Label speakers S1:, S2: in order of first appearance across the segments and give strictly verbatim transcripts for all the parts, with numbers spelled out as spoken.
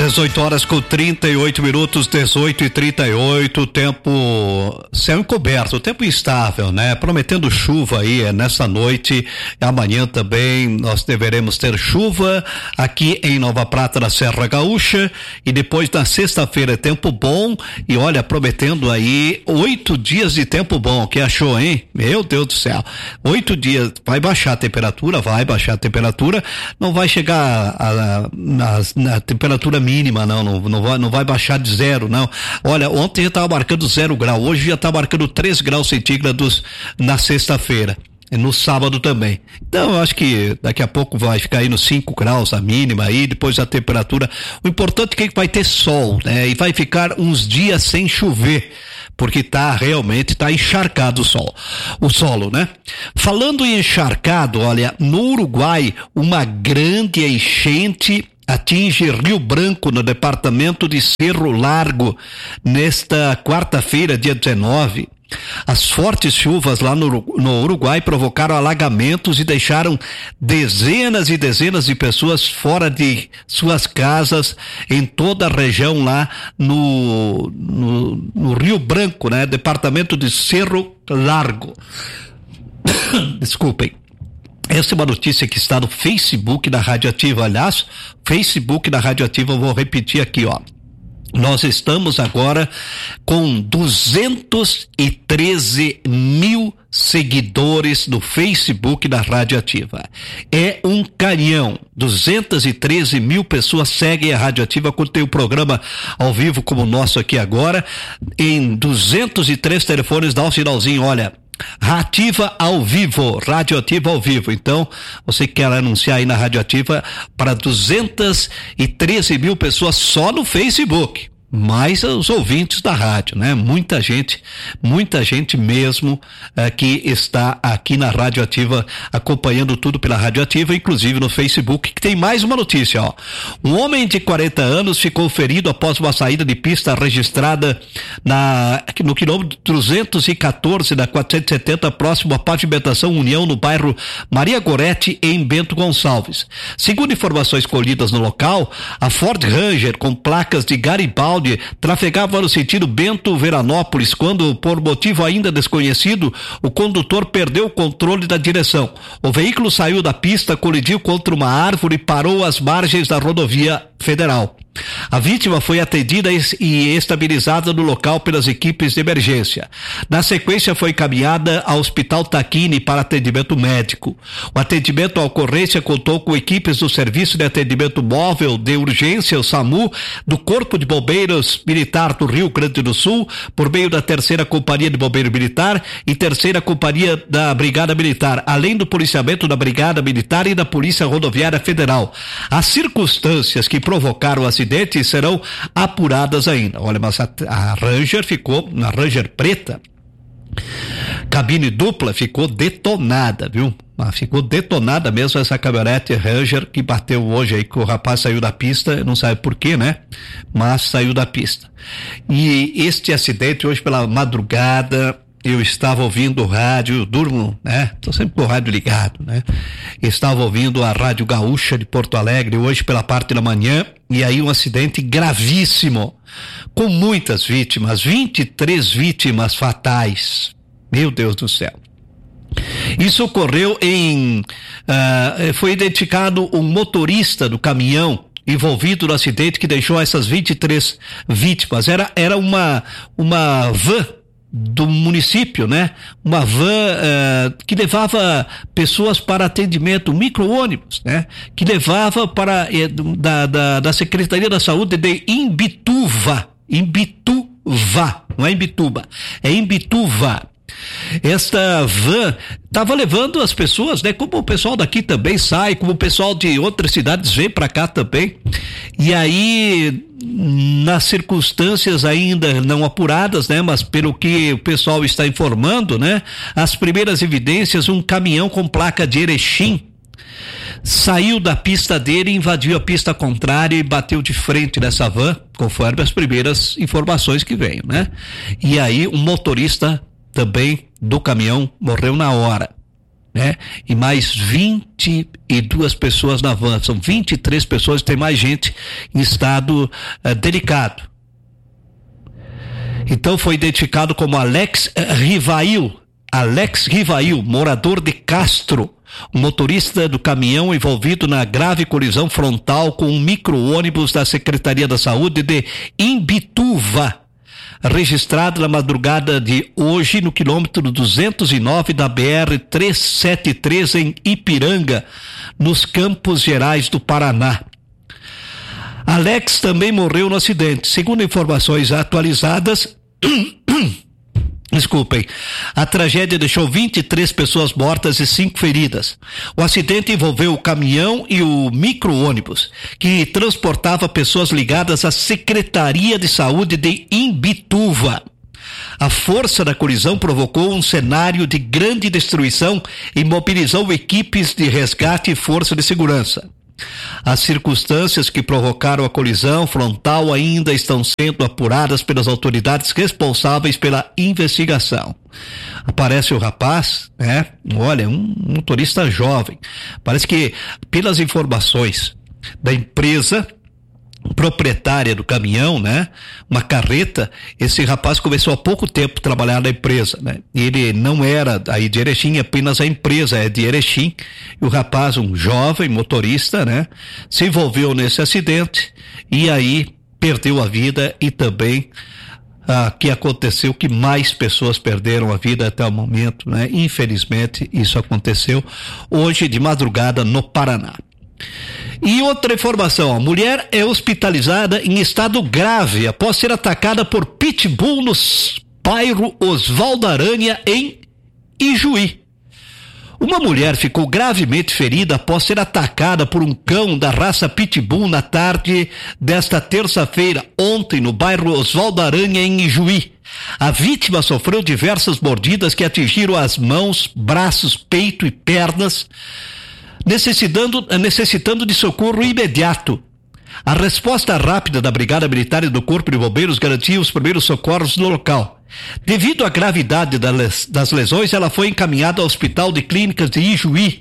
S1: dezoito horas com trinta e oito minutos, dezoito e trinta e oito, tempo céu encoberto, tempo instável, né? Prometendo chuva aí é, nessa noite, amanhã também nós deveremos ter chuva aqui em Nova Prata, na Serra Gaúcha, e depois na sexta-feira é tempo bom, e olha, prometendo aí oito dias de tempo bom, que achou, hein? Meu Deus do céu, oito dias, vai baixar a temperatura, vai baixar a temperatura, não vai chegar a, a, a, a temperatura mínima, não, não, não vai, não vai baixar de zero, não. Olha, ontem já estava marcando zero grau, hoje já está marcando três graus centígrados na sexta-feira. No sábado também. Então, eu acho que daqui a pouco vai ficar aí nos cinco graus a mínima aí, depois a temperatura. O importante é que vai ter sol, né? E vai ficar uns dias sem chover, porque tá realmente, tá encharcado o sol, o solo, né? Falando em encharcado, olha, no Uruguai, uma grande enchente atinge Rio Branco, no departamento de Cerro Largo, nesta quarta-feira, dia dezenove. As fortes chuvas lá no, no Uruguai provocaram alagamentos e deixaram dezenas e dezenas de pessoas fora de suas casas em toda a região lá no, no, no Rio Branco, né? Departamento de Cerro Largo. Desculpem. Essa é uma notícia que está no Facebook da Rádio Ativa. Aliás, Facebook da Rádio Ativa, eu vou repetir aqui, ó. Nós estamos agora com duzentos e treze mil seguidores no Facebook da Rádio Ativa. É um canhão. duzentos e treze mil pessoas seguem a Rádio Ativa quando tem um programa ao vivo como o nosso aqui agora. Em duzentos e três telefones, dá um sinalzinho, olha. Ativa ao vivo, Rádio Ativa ao vivo. Então, você quer anunciar aí na Rádio Ativa para duzentos e treze mil pessoas só no Facebook, mais os ouvintes da rádio, né? Muita gente, muita gente mesmo é, que está aqui na Rádio Ativa, acompanhando tudo pela Rádio Ativa, inclusive no Facebook, que tem mais uma notícia, ó. Um homem de quarenta anos ficou ferido após uma saída de pista registrada na, no quilômetro duzentos e quatorze da quatrocentos e setenta, próximo à pavimentação União, no bairro Maria Gorete, em Bento Gonçalves. Segundo informações colhidas no local, a Ford Ranger com placas de Garibaldi trafegava no sentido Bento-Veranópolis quando, por motivo ainda desconhecido, o condutor perdeu o controle da direção. O veículo saiu da pista, colidiu contra uma árvore e parou às margens da rodovia federal. A vítima foi atendida e estabilizada no local pelas equipes de emergência. Na sequência, foi encaminhada ao Hospital Taquini para atendimento médico. O atendimento à ocorrência contou com equipes do Serviço de Atendimento Móvel de Urgência, o SAMU, do Corpo de Bombeiros Militar do Rio Grande do Sul, por meio da terceira Companhia de Bombeiro Militar e terceira Companhia da Brigada Militar, além do policiamento da Brigada Militar e da Polícia Rodoviária Federal. As circunstâncias que provocaram o acidente serão apuradas ainda. Olha, mas a, a Ranger ficou, na Ranger preta, cabine dupla, ficou detonada, viu? Mas ficou detonada mesmo essa caminhonete Ranger que bateu hoje aí, que o rapaz saiu da pista, não sabe por quê, né? Mas saiu da pista. E este acidente hoje pela madrugada, eu estava ouvindo o rádio, eu durmo, né? Tô sempre com o rádio ligado, né? Estava ouvindo a Rádio Gaúcha de Porto Alegre hoje pela parte da manhã, e aí um acidente gravíssimo, com muitas vítimas, vinte e três vítimas fatais. Meu Deus do céu. Isso ocorreu em, uh, foi identificado um motorista do caminhão envolvido no acidente que deixou essas vinte e três vítimas. Era, era uma, uma van do município, né? Uma van uh, que levava pessoas para atendimento, um micro-ônibus, né? Que levava para eh, da, da, da Secretaria da Saúde de Imbituva, Imbituva, não é Imbituba, é Imbituva. Esta van estava levando as pessoas, né? Como o pessoal daqui também sai, como o pessoal de outras cidades vem para cá também. E aí, nas circunstâncias ainda não apuradas, né? Mas pelo que o pessoal está informando, né? As primeiras evidências, um caminhão com placa de Erechim saiu da pista dele, invadiu a pista contrária e bateu de frente nessa van, conforme as primeiras informações que veio, né? E aí, um motorista também do caminhão morreu na hora. né? E mais vinte e duas pessoas na van, são vinte e três pessoas, tem mais gente em estado uh, delicado. Então foi identificado como Alex Rivail, Alex Rivail, morador de Castro, um motorista do caminhão envolvido na grave colisão frontal com um micro-ônibus da Secretaria da Saúde de Imbituva, registrado na madrugada de hoje no quilômetro duzentos e nove da B R trezentos e setenta e três em Ipiranga, nos Campos Gerais do Paraná. Alex também morreu no acidente. Segundo informações atualizadas, desculpem, a tragédia deixou vinte e três pessoas mortas e cinco feridas. O acidente envolveu o caminhão e o micro-ônibus, que transportava pessoas ligadas à Secretaria de Saúde de Imbituva. A força da colisão provocou um cenário de grande destruição e mobilizou equipes de resgate e força de segurança. As circunstâncias que provocaram a colisão frontal ainda estão sendo apuradas pelas autoridades responsáveis pela investigação. Aparece o rapaz, né? Olha, um motorista jovem. Parece que, pelas informações da empresa proprietária do caminhão, né? Uma carreta, esse rapaz começou há pouco tempo a trabalhar na empresa, né? Ele não era aí de Erechim, apenas a empresa é de Erechim, e o rapaz, um jovem motorista, né? Se envolveu nesse acidente e aí perdeu a vida e também ah, que aconteceu que mais pessoas perderam a vida até o momento, né? Infelizmente isso aconteceu hoje de madrugada no Paraná. E outra informação, a mulher é hospitalizada em estado grave após ser atacada por pitbull no bairro Oswaldo Aranha, em Ijuí. Uma mulher ficou gravemente ferida após ser atacada por um cão da raça pitbull na tarde desta terça-feira, ontem, no bairro Oswaldo Aranha, em Ijuí. A vítima sofreu diversas mordidas que atingiram as mãos, braços, peito e pernas, necessitando, necessitando de socorro imediato. A resposta rápida da Brigada Militar e do Corpo de Bombeiros garantiu os primeiros socorros no local. Devido à gravidade das lesões, ela foi encaminhada ao Hospital de Clínicas de Ijuí,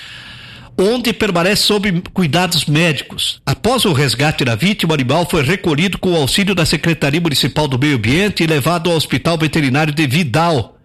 S1: onde permanece sob cuidados médicos. Após o resgate da vítima, o animal foi recolhido com o auxílio da Secretaria Municipal do Meio Ambiente e levado ao Hospital Veterinário de Vidal,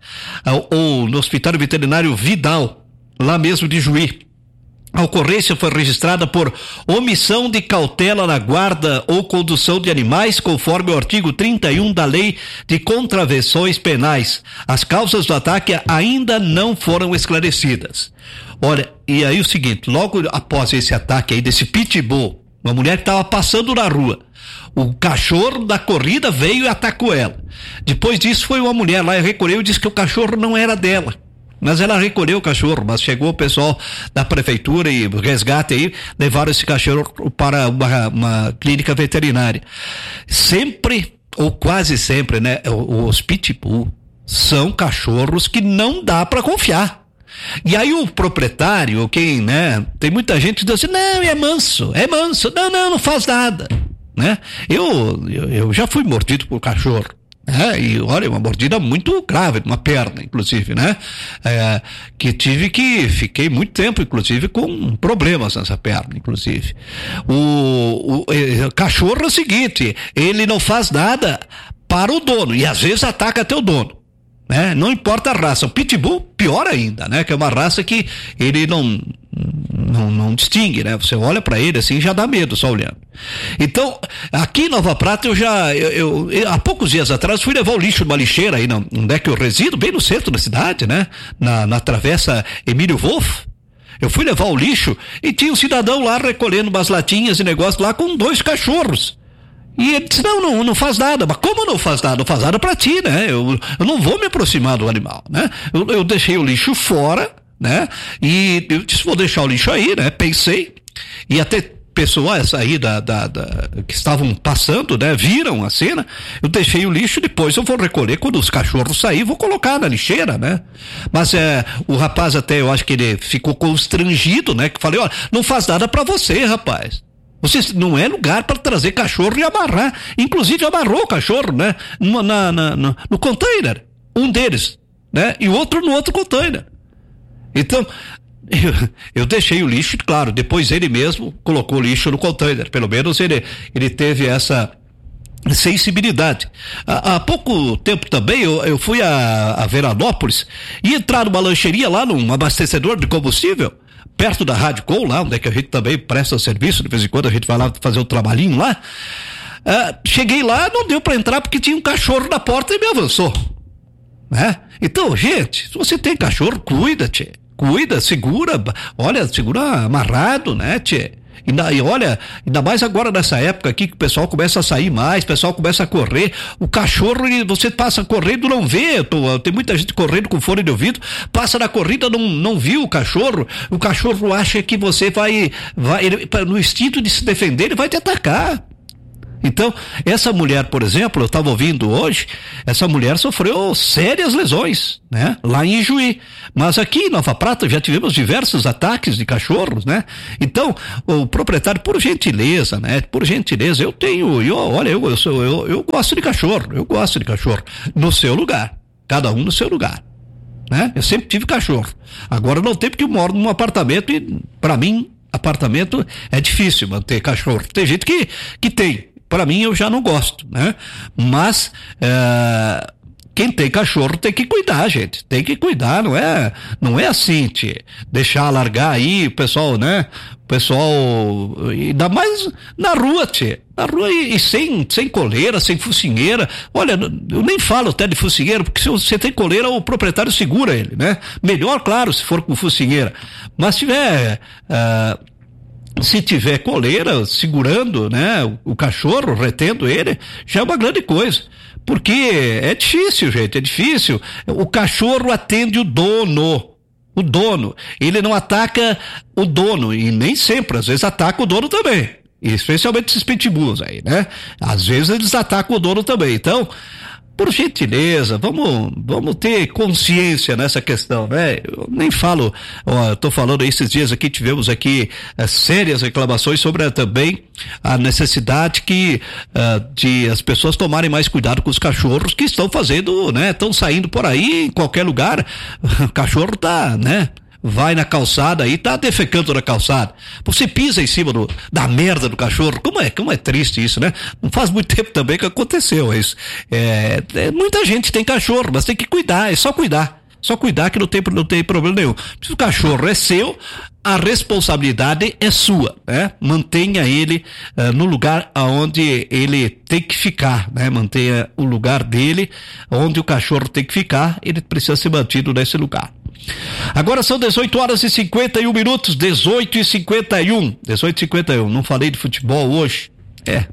S1: ou no Hospital Veterinário Vidal, lá mesmo de Ijuí. A ocorrência foi registrada por omissão de cautela na guarda ou condução de animais, conforme o artigo trinta e um da Lei de Contravenções Penais. As causas do ataque ainda não foram esclarecidas. Olha, e aí o seguinte, logo após esse ataque aí desse pitbull, uma mulher que estava passando na rua, o cachorro da corrida veio e atacou ela. Depois disso foi uma mulher lá e recolheu e disse que o cachorro não era dela. Mas ela recolheu o cachorro, mas chegou o pessoal da prefeitura e o resgate aí, levaram esse cachorro para uma, uma clínica veterinária. Sempre, ou quase sempre, né, os pitbull são cachorros que não dá para confiar. E aí o proprietário, quem, né, tem muita gente que diz assim, não, é manso, é manso, não, não, não faz nada, né? Eu, eu, eu já fui mordido por cachorro. É, e olha, uma mordida muito grave, uma perna, inclusive, né? É, que tive que, fiquei muito tempo, inclusive, com problemas nessa perna, inclusive. O, o, o cachorro é o seguinte, ele não faz nada para o dono, e às vezes ataca até o dono, né? Não importa a raça, o pitbull, pior ainda, né? Que é uma raça que ele não... Não, não distingue, né? Você olha pra ele assim, já dá medo só olhando. Então, aqui em Nova Prata eu já, eu, eu, eu há poucos dias atrás fui levar o lixo numa lixeira aí, não, onde é que eu resido, bem no centro da cidade, né? Na, na travessa Emílio Wolff. Eu fui levar o lixo e tinha um cidadão lá recolhendo umas latinhas e negócio lá com dois cachorros. E ele disse, não, não, não faz nada. Mas como não faz nada? Não faz nada pra ti, né? Eu, eu não vou me aproximar do animal, né? Eu, eu deixei o lixo fora, né? E eu disse, vou deixar o lixo aí, né? Pensei, e até pessoas aí da, da, da, que estavam passando, né? Viram a cena, eu deixei o lixo, depois eu vou recolher, quando os cachorros saírem, vou colocar na lixeira, né? Mas é, o rapaz até, eu acho que ele ficou constrangido, né? Que falei, olha, não faz nada pra você, rapaz. Você não é lugar para trazer cachorro e amarrar. Inclusive amarrou o cachorro, né? No, na, na, no, no container, um deles, né? E o outro no outro container. Então, eu, eu deixei o lixo, claro, depois ele mesmo colocou o lixo no container, pelo menos ele, ele teve essa sensibilidade. Há, há pouco tempo também eu, eu fui a, a Veranópolis e entrar numa lancheria lá, num abastecedor de combustível, perto da Rádio Com, lá onde é que a gente também presta serviço, de vez em quando a gente vai lá fazer um trabalhinho lá. Ah, cheguei lá, não deu para entrar porque tinha um cachorro na porta e me avançou, né? Então, gente, se você tem cachorro, cuida, tchê, cuida, segura, olha, segura amarrado, né, tchê? E, na, e olha, ainda mais agora nessa época aqui que o pessoal começa a sair mais, o pessoal começa a correr, o cachorro, você passa correndo, não vê, tô, tem muita gente correndo com fone de ouvido, passa na corrida, não, não viu o cachorro, o cachorro acha que você vai, vai ele, no instinto de se defender, ele vai te atacar. Então, essa mulher, por exemplo, eu estava ouvindo hoje, essa mulher sofreu sérias lesões, né? Lá em Ijuí. Mas aqui em Nova Prata já tivemos diversos ataques de cachorros, né? Então, o proprietário, por gentileza, né? Por gentileza, eu tenho, eu, olha, eu, eu, sou, eu, eu gosto de cachorro, eu gosto de cachorro, no seu lugar, cada um no seu lugar, né? Eu sempre tive cachorro. Agora não tem porque eu moro num apartamento e, para mim, apartamento é difícil manter cachorro. Tem gente que, que tem. Para mim eu já não gosto, né? Mas é, quem tem cachorro tem que cuidar, gente. Tem que cuidar, não é, não é assim, tchê, deixar largar aí o pessoal, né? O pessoal, ainda mais na rua, tchê. Na rua e, e sem, sem coleira, sem focinheira. Olha, eu nem falo até de focinheira, porque se você tem coleira, o proprietário segura ele, né? Melhor, claro, se for com focinheira. Mas se tiver... Uh, Se tiver coleira segurando, né, o, o cachorro, retendo ele, já é uma grande coisa. Porque é difícil, gente, é difícil. O cachorro atende o dono. O dono. Ele não ataca o dono, e nem sempre, às vezes ataca o dono também. Especialmente esses pitbulls aí, né? Às vezes eles atacam o dono também. Então, por gentileza, vamos, vamos ter consciência nessa questão, né? Eu nem falo, ó, eu tô falando esses dias aqui, tivemos aqui é, sérias reclamações sobre a, também a necessidade que uh, de as pessoas tomarem mais cuidado com os cachorros que estão fazendo, né? Estão saindo por aí em qualquer lugar, o cachorro tá, né? Vai na calçada aí, tá defecando na calçada. Você pisa em cima do, da merda do cachorro. Como é, como é triste isso, né? Não faz muito tempo também que aconteceu isso. É, é, muita gente tem cachorro, mas tem que cuidar, é só cuidar. Só cuidar que não tem, não tem problema nenhum. Se o cachorro é seu, a responsabilidade é sua, né? Mantenha ele uh, no lugar aonde ele tem que ficar, né? Mantenha o lugar dele, onde o cachorro tem que ficar, ele precisa ser mantido nesse lugar. Agora são dezoito horas e cinquenta e um minutos, dezoito e cinquenta e um, dezoito e cinquenta e um, não falei de futebol hoje, é,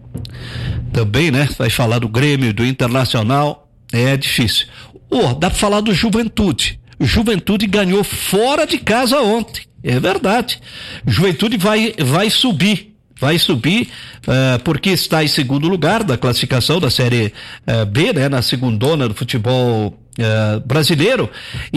S1: também, né, vai falar do Grêmio, do Internacional, é difícil. Oh, dá pra falar do Juventude, Juventude ganhou fora de casa ontem, é verdade, Juventude vai, vai subir, vai subir, uh, porque está em segundo lugar da classificação da Série uh, B, né, na segundona do futebol Uh, brasileiro,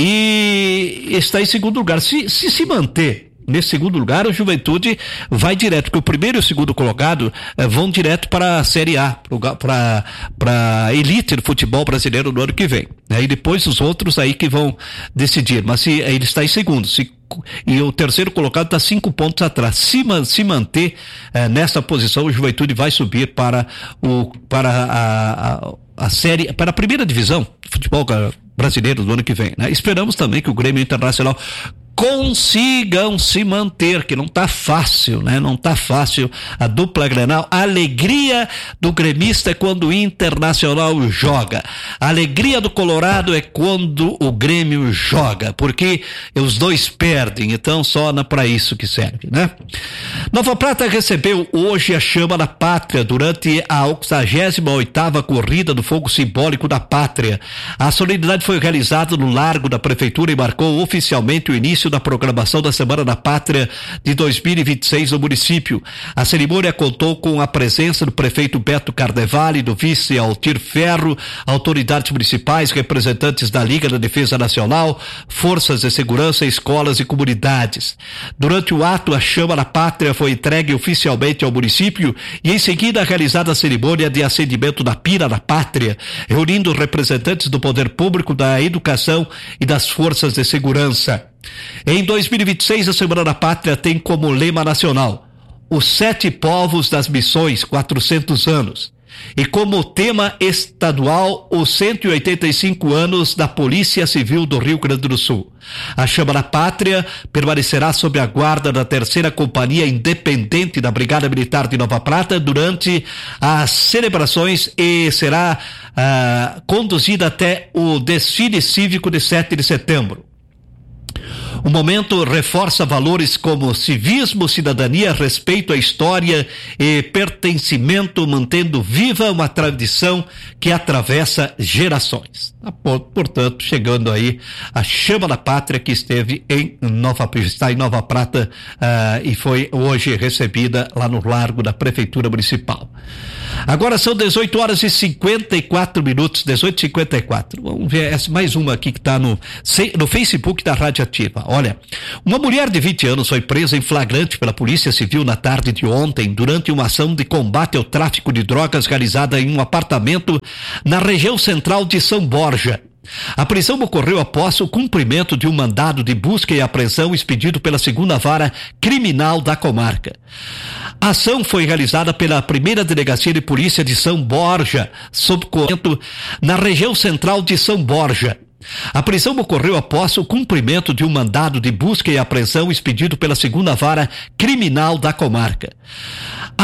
S1: e está em segundo lugar. Se se, se manter nesse segundo lugar, o Juventude vai direto, porque o primeiro e o segundo colocado uh, vão direto para a Série A, para para a elite do futebol brasileiro no ano que vem, né? E depois os outros aí que vão decidir, mas se ele está em segundo, se e o terceiro colocado está cinco pontos atrás. Se, se manter eh, nessa posição, o Juventude vai subir para o para a, a, a série, para a primeira divisão do futebol brasileiro do ano que vem, né? Esperamos também que o Grêmio Internacional consigam se manter, que não tá fácil, né? Não tá fácil a dupla Grenal. A alegria do gremista é quando o Internacional joga. A alegria do Colorado é quando o Grêmio joga, porque os dois perdem, então só para isso que serve, né? Nova Prata recebeu hoje a Chama da Pátria durante a oitagésima oitava Corrida do Fogo Simbólico da Pátria. A solenidade foi realizada no Largo da Prefeitura e marcou oficialmente o início da programação da Semana da Pátria de dois mil e vinte e seis no município. A cerimônia contou com a presença do prefeito Beto Carnevale e do vice Altir Ferro, autoridades municipais, representantes da Liga da Defesa Nacional, forças de segurança, escolas e comunidades. Durante o ato, a Chama da Pátria foi entregue oficialmente ao município e em seguida realizada a cerimônia de acendimento da Pira da Pátria, reunindo representantes do poder público, da educação e das forças de segurança. Em dois mil e vinte e seis, a Semana da Pátria tem como lema nacional Os Sete Povos das Missões, quatrocentos anos. E como tema estadual, os cento e oitenta e cinco anos da Polícia Civil do Rio Grande do Sul. A Chama da Pátria permanecerá sob a guarda da terceira Companhia Independente da Brigada Militar de Nova Prata durante as celebrações e será ah, conduzida até o desfile cívico de sete de setembro. O momento reforça valores como civismo, cidadania, respeito à história e pertencimento, mantendo viva uma tradição que atravessa gerações. Portanto, chegando aí a Chama da Pátria que esteve em Nova, está em Nova Prata uh, e foi hoje recebida lá no Largo da Prefeitura Municipal. Agora são dezoito horas e cinquenta e quatro minutos, dezoito e cinquenta e quatro. Vamos ver essa, mais uma aqui que está no, no Facebook da Rádio Ativa. Olha, uma mulher de vinte anos foi presa em flagrante pela Polícia Civil na tarde de ontem durante uma ação de combate ao tráfico de drogas realizada em um apartamento na região central de São Borja. A prisão ocorreu após o cumprimento de um mandado de busca e apreensão expedido pela segunda Vara Criminal da comarca. A ação foi realizada pela primeira Delegacia de Polícia de São Borja, sob comando na região central de São Borja. A prisão ocorreu após o cumprimento de um mandado de busca e apreensão expedido pela segunda Vara Criminal da comarca.